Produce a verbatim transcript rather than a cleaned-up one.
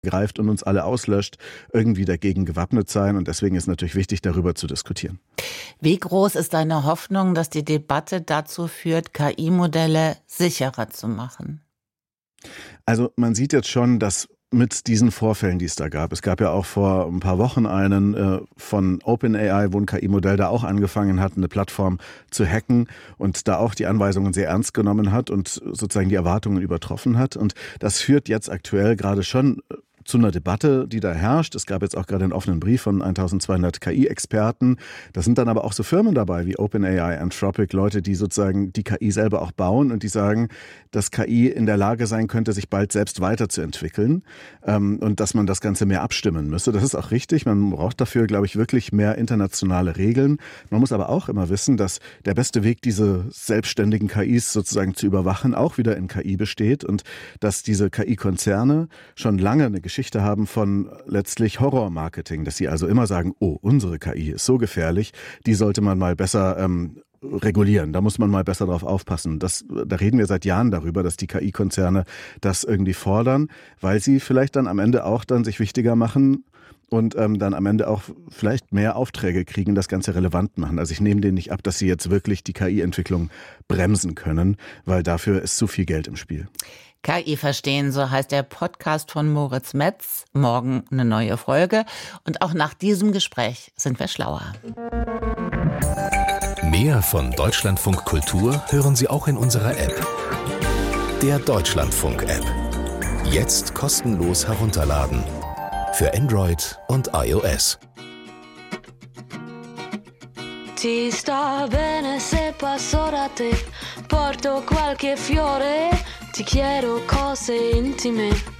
greift und uns alle auslöscht, irgendwie dagegen gewappnet sein. Und deswegen ist natürlich wichtig, darüber zu diskutieren. Wie groß ist deine Hoffnung, dass die Debatte dazu führt, K I-Modelle sicherer zu machen? Also man sieht jetzt schon, dass mit diesen Vorfällen, die es da gab. Es gab ja auch vor ein paar Wochen einen äh, von OpenAI, wo ein K I-Modell da auch angefangen hat, eine Plattform zu hacken und da auch die Anweisungen sehr ernst genommen hat und sozusagen die Erwartungen übertroffen hat. Und das führt jetzt aktuell gerade schon zu einer Debatte, die da herrscht. Es gab jetzt auch gerade einen offenen Brief von eintausendzweihundert K I-Experten. Da sind dann aber auch so Firmen dabei wie OpenAI, Anthropic, Leute, die sozusagen die K I selber auch bauen und die sagen, dass K I in der Lage sein könnte, sich bald selbst weiterzuentwickeln ähm, und dass man das Ganze mehr abstimmen müsse. Das ist auch richtig. Man braucht dafür, glaube ich, wirklich mehr internationale Regeln. Man muss aber auch immer wissen, dass der beste Weg, diese selbstständigen K Is sozusagen zu überwachen, auch wieder in K I besteht und dass diese K I-Konzerne schon lange eine Geschichte haben von letztlich Horrormarketing, dass sie also immer sagen, oh, unsere K I ist so gefährlich, die sollte man mal besser ähm, regulieren, da muss man mal besser drauf aufpassen. Das, da reden wir seit Jahren darüber, dass die K I-Konzerne das irgendwie fordern, weil sie vielleicht dann am Ende auch dann sich wichtiger machen und ähm, dann am Ende auch vielleicht mehr Aufträge kriegen, das Ganze relevant machen. Also ich nehme denen nicht ab, dass sie jetzt wirklich die K I-Entwicklung bremsen können, weil dafür ist zu viel Geld im Spiel. K I verstehen, so heißt der Podcast von Moritz Metz. Morgen eine neue Folge. Und auch nach diesem Gespräch sind wir schlauer. Mehr von Deutschlandfunk Kultur hören Sie auch in unserer App. Der Deutschlandfunk-App. Jetzt kostenlos herunterladen. Für Android und iOS. Ti sta bene se passo da te, porto qualche fiore, ti chiedo cose intime.